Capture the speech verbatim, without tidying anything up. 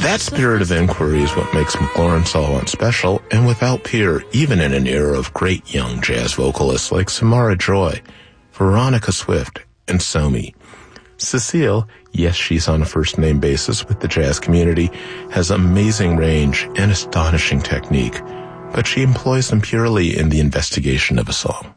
That spirit of inquiry is what makes McLaurin Solomon special and without peer, even in an era of great young jazz vocalists like Samara Joy, Veronica Swift, and Somi. Cecile, yes, she's on a first-name basis with the jazz community, has amazing range and astonishing technique, but she employs them purely in the investigation of a song.